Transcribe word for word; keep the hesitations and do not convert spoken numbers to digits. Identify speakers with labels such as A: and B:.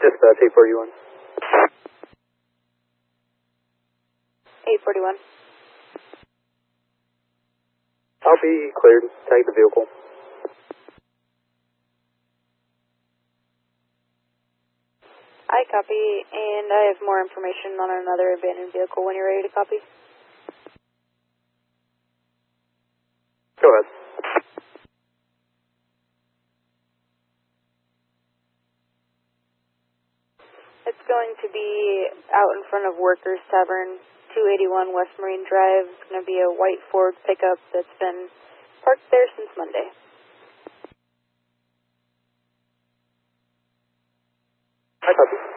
A: Dispatch eight forty-one.
B: eight forty-one.
A: I'll be cleared. Tag the vehicle.
B: I copy, and I have more information on another abandoned vehicle when you're ready to copy.
A: Go ahead.
B: It's going to be out in front of Workers Tavern, two eighty-one West Marine Drive. It's going to be a white Ford pickup that's been parked there since Monday.
A: I copy.